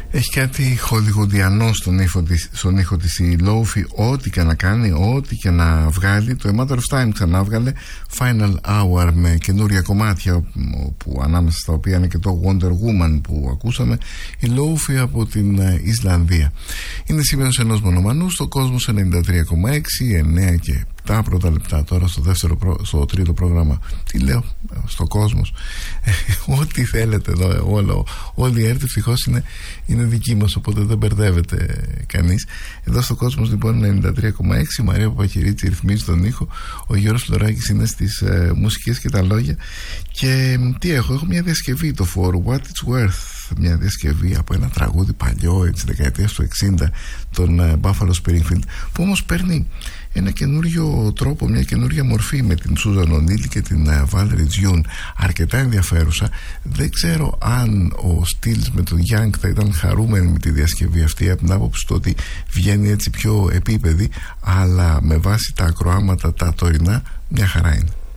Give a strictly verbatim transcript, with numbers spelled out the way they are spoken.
Έχει κάτι χολιγουντιανό στον ήχο της, στον ήχο της η Lo-Fi. Ό,τι και να κάνει, ό,τι και να βγάλει. Το A Matter of Time ξανά βγάλε Final Hour με καινούρια κομμάτια, που ανάμεσα στα οποία είναι και το Wonder Woman που ακούσαμε. Η Lo-Fi από την Ισλανδία. Είναι σήμερα ενός μονομανού στο Κόσμος ενενήντα τρία κόμμα έξι, εννέα και τα πρώτα λεπτά τώρα στο, δεύτερο, στο τρίτο πρόγραμμα. Τι λέω, στο Κόσμος. Ό,τι θέλετε εδώ, όλο, όλη η έρτη ευτυχώς είναι, είναι δική μας, οπότε δεν μπερδεύεται κανείς. Εδώ στο Κόσμος λοιπόν ενενήντα τρία κόμμα έξι, η Μαρία Παπαχειρίτση ρυθμίζει τον ήχο, ο Γιώργος Φλωράκης είναι στις ε, μουσικές και τα λόγια. Και τι έχω, έχω μια διασκευή, το For What It's Worth, μια διασκευή από ένα τραγούδι παλιό, έτσι, δεκαετίας του εξήντα, τον uh, Buffalo Springfield, που όμως παίρνει ένα καινούριο τρόπο, μια καινούρια μορφή με την Susan O'Neill και την uh, Valerie June, αρκετά ενδιαφέρουσα. Δεν ξέρω αν ο Stills με τον Young θα ήταν χαρούμενοι με τη διασκευή αυτή, από την άποψη του ότι βγαίνει έτσι πιο επίπεδη, αλλά με βάση τα ακροάματα τα τωρινά μια χαρά είναι.